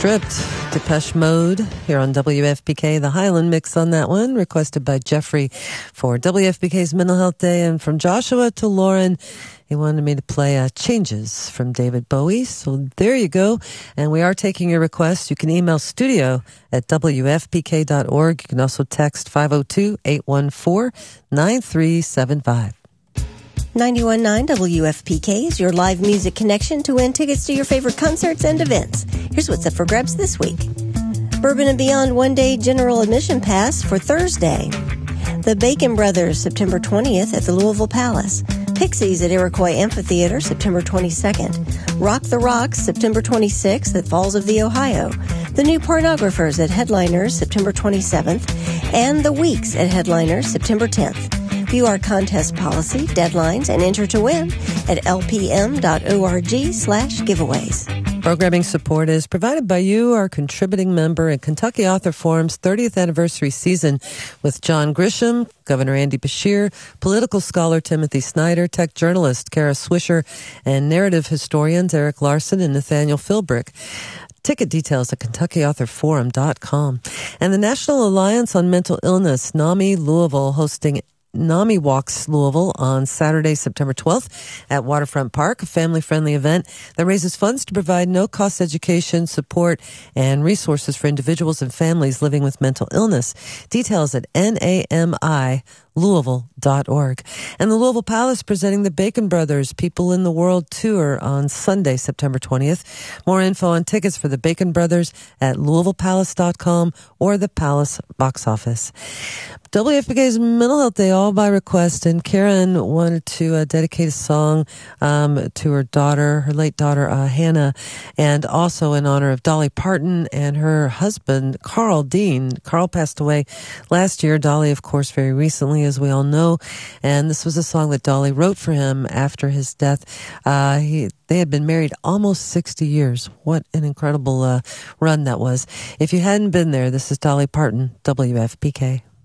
Stripped, Depeche Mode, here on WFPK, the Highland mix on that one, requested by Jeffrey for WFPK's Mental Health Day. And from Joshua to Lauren, he wanted me to play Changes from David Bowie. So there you go. And we are taking your requests. You can email studio@wfpk.org. You can also text 502-814-9375. 91.9 WFPK is your live music connection to win tickets to your favorite concerts and events. Here's what's up for grabs this week. Bourbon and Beyond one-day general admission pass for Thursday. The Bacon Brothers, September 20th at the Louisville Palace. Pixies at Iroquois Amphitheater, September 22nd. Rock the Rocks, September 26th at Falls of the Ohio. The New Pornographers at Headliners, September 27th. And The Weeks at Headliners, September 10th. View our contest policy, deadlines, and enter to win at lpm.org/giveaways. Programming support is provided by you, our contributing member in Kentucky Author Forum's 30th anniversary season with John Grisham, Governor Andy Beshear, political scholar Timothy Snyder, tech journalist Kara Swisher, and narrative historians Eric Larson and Nathaniel Philbrick. Ticket details at KentuckyAuthorForum.com. And the National Alliance on Mental Illness, NAMI Louisville, hosting NAMI Walks Louisville on Saturday, September 12th at Waterfront Park, a family-friendly event that raises funds to provide no-cost education, support, and resources for individuals and families living with mental illness. Details at NAMILouisville.org. And the Louisville Palace presenting the Bacon Brothers People in the World Tour on Sunday, September 20th. More info on tickets for the Bacon Brothers at LouisvillePalace.com or the Palace box office. WFPK's Mental Health Day, all by request, and Karen wanted to dedicate a song to her daughter, her late daughter, Hannah, and also in honor of Dolly Parton and her husband, Carl Dean. Carl passed away last year. Dolly, of course, very recently, as we all know, and this was a song that Dolly wrote for him after his death. They had been married almost 60 years. What an incredible run that was. If you hadn't been there, this is Dolly Parton, WFPK.